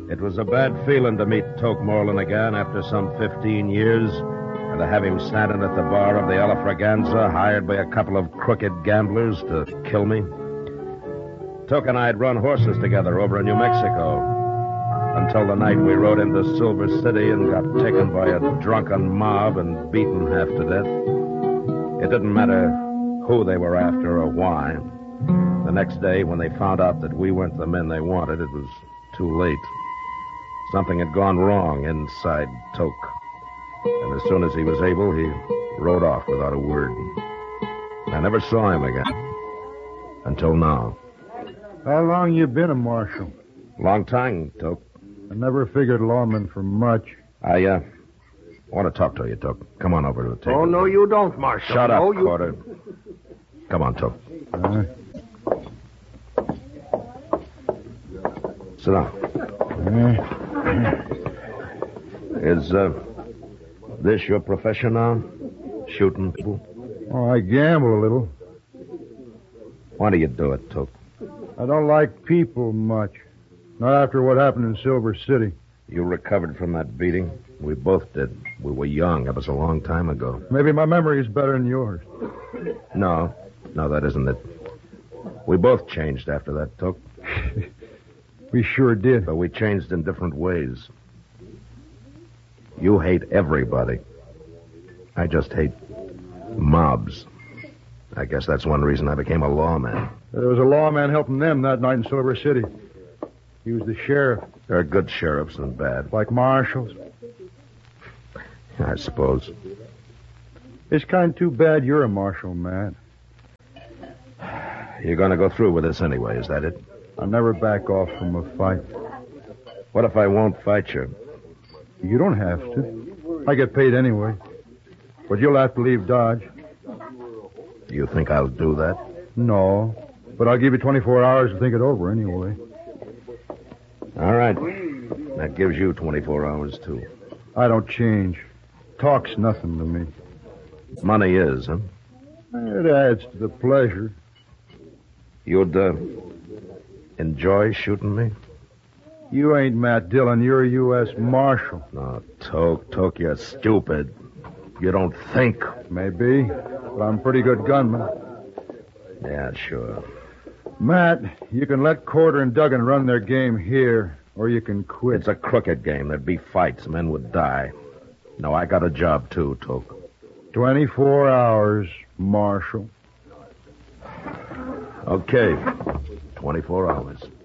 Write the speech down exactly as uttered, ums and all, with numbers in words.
It was a bad feeling to meet Toke Moreland again after some fifteen years, and to have him standing at the bar of the Alafraganza, hired by a couple of crooked gamblers to kill me. Toke and I had run horses together over in New Mexico, until the night we rode into Silver City and got taken by a drunken mob and beaten half to death. It didn't matter who they were after or why. The next day, when they found out that we weren't the men they wanted, it was too late. Something had gone wrong inside Toke. And as soon as he was able, he rode off without a word. I never saw him again. Until now. How long you been a marshal? Long time, Toke. I never figured lawman for much. I, uh, want to talk to you, Toke. Come on over to the table. Oh, no, you don't, Marshal. Shut up, no, you... Porter. Come on, Toke. Uh, Sit down. uh, Is, uh, this your profession now? Shooting people? oh, I gamble a little. Why do you do it, Toke? I don't like people much. Not after what happened in Silver City. You recovered from that beating? We both did. We were young. That was a long time ago. Maybe my memory is better than yours. No. No, that isn't it. We both changed after that, Toke. We sure did. But we changed in different ways. You hate everybody. I just hate mobs. I guess that's one reason I became a lawman. There was a lawman helping them that night in Silver City. He was the sheriff. There are good sheriffs and bad. Like marshals. I suppose. It's kind of too bad you're a marshal, Matt. You're going to go through with this anyway, is that it? I'll never back off from a fight. What if I won't fight you? You don't have to. I get paid anyway. But you'll have to leave Dodge. You think I'll do that? No. But I'll give you twenty-four hours to think it over anyway. All right. That gives you twenty-four hours, too. I don't change. Talk's nothing to me. Money is, huh? It adds to the pleasure. You'd, uh, enjoy shooting me? You ain't Matt Dillon. You're a U S Marshal. No, Toke, Toke, you're stupid. You don't think. Maybe, but I'm a pretty good gunman. Yeah, sure. Matt, you can let Corder and Duggan run their game here, or you can quit. It's a crooked game. There'd be fights. Men would die. No, I got a job, too, Toke. twenty-four hours, Marshal. Okay. twenty-four hours.